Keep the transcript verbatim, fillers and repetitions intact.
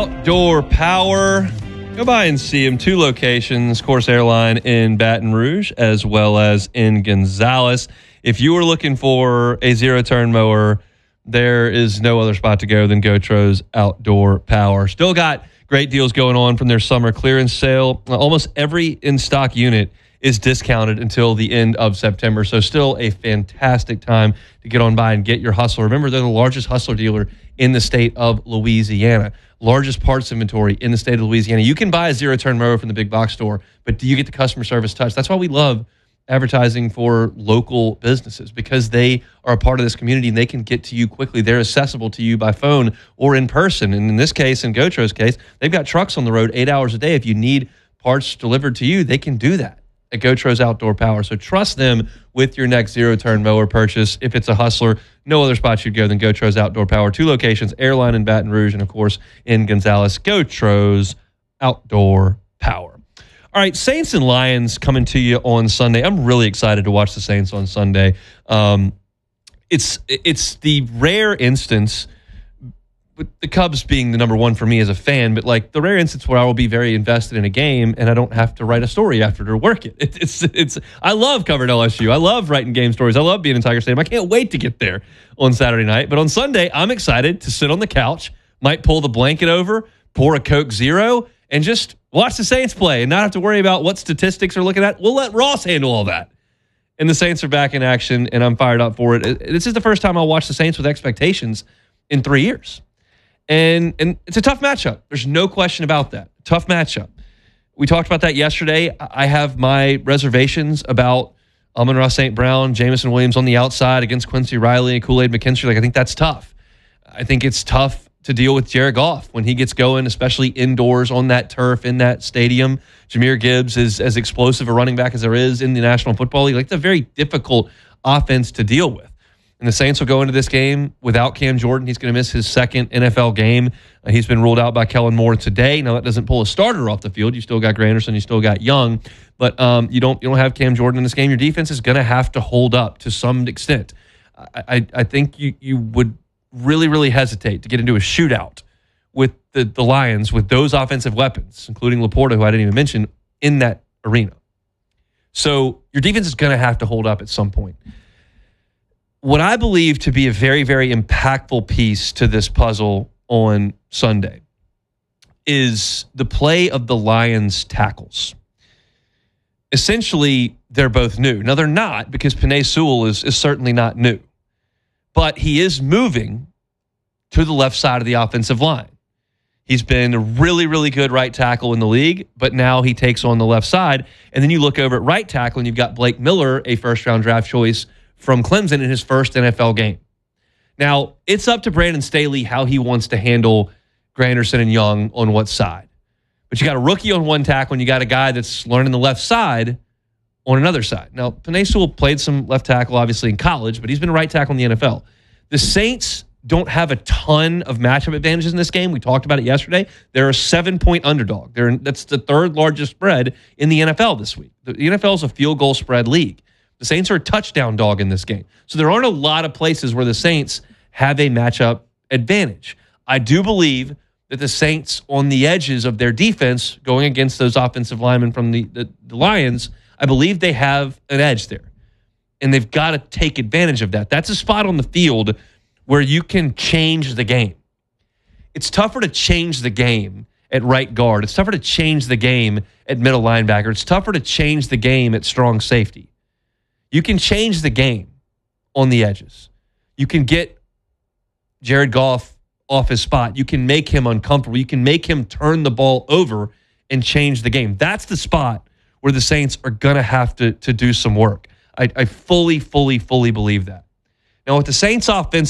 Outdoor Power. Go by and see them. Two locations, Course Airline in Baton Rouge as well as in Gonzales. If you are looking for a zero-turn mower, there is no other spot to go than Gotros Outdoor Power. Still got great deals going on from their summer clearance sale. Almost every in-stock unit is discounted until the end of September. So still a fantastic time to get on by and get your Hustler. Remember, they're the largest Hustler dealer in the state of Louisiana. Largest parts inventory in the state of Louisiana. You can buy a zero-turn mower from the big box store, but do you get the customer service touch? That's why we love advertising for local businesses, because they are a part of this community and they can get to you quickly. They're accessible to you by phone or in person. And in this case, in Gotro's case, they've got trucks on the road eight hours a day. If you need parts delivered to you, they can do that at Gotro's Outdoor Power. So trust them with your next zero-turn mower purchase. If it's a Hustler, no other spot you'd go than Gotro's Outdoor Power. Two locations, Airline in Baton Rouge and, of course, in Gonzales. Gotro's Outdoor Power. All right, Saints and Lions coming to you on Sunday. I'm really excited to watch the Saints on Sunday. Um, it's it's the rare instance, with the Cubs being the number one for me as a fan, but like the rare instance where I will be very invested in a game and I don't have to write a story after to work it. it it's it's. I love covering L S U. I love writing game stories. I love being in Tiger Stadium. I can't wait to get there on Saturday night. But on Sunday, I'm excited to sit on the couch, might pull the blanket over, pour a Coke Zero, and just watch the Saints play and not have to worry about what statistics are looking at. We'll let Ross handle all that. And the Saints are back in action, and I'm fired up for it. This is the first time I'll watch the Saints with expectations in three years. And and it's a tough matchup. There's no question about that. Tough matchup. We talked about that yesterday. I have my reservations about Amon-Ra Saint Brown, Jameson Williams on the outside against Quincy Riley and Kool-Aid McKinstry. Like, I think that's tough. I think it's tough to deal with Jared Goff when he gets going, especially indoors on that turf in that stadium. Jahmyr Gibbs is as explosive a running back as there is in the National Football League. Like, it's a very difficult offense to deal with. And the Saints will go into this game without Cam Jordan. He's going to miss his second N F L game. Uh, he's been ruled out by Kellen Moore today. Now, that doesn't pull a starter off the field. You still got Granderson. You still got Young. But um, you don't you don't have Cam Jordan in this game. Your defense is going to have to hold up to some extent. I, I, I think you, you would really, really hesitate to get into a shootout with the, the Lions with those offensive weapons, including Laporta, who I didn't even mention, in that arena. So your defense is going to have to hold up at some point. What I believe to be a very, very impactful piece to this puzzle on Sunday is the play of the Lions' tackles. Essentially, they're both new. Now, they're not, because Penei Sewell is, is certainly not new. But he is moving to the left side of the offensive line. He's been a really, really good right tackle in the league, but now he takes on the left side. And then you look over at right tackle, and you've got Blake Miller, a first-round draft choice from Clemson in his first N F L game. Now, it's up to Brandon Staley how he wants to handle Granderson and Young on what side. But you got a rookie on one tackle, and you got a guy that's learning the left side on another side. Now, Penei Sewell played some left tackle, obviously, in college, but he's been a right tackle in the N F L. The Saints don't have a ton of matchup advantages in this game. We talked about it yesterday. They're a seven-point underdog. They're, that's the third largest spread in the N F L this week. The N F L is a field goal spread league. The Saints are a touchdown dog in this game. So there aren't a lot of places where the Saints have a matchup advantage. I do believe that the Saints on the edges of their defense going against those offensive linemen from the, the, the Lions, I believe they have an edge there. And they've got to take advantage of that. That's a spot on the field where you can change the game. It's tougher to change the game at right guard. It's tougher to change the game at middle linebacker. It's tougher to change the game at strong safety. You can change the game on the edges. You can get Jared Goff off his spot. You can make him uncomfortable. You can make him turn the ball over and change the game. That's the spot where the Saints are going to have to to do some work. I, I fully, fully, fully believe that. Now, with the Saints offense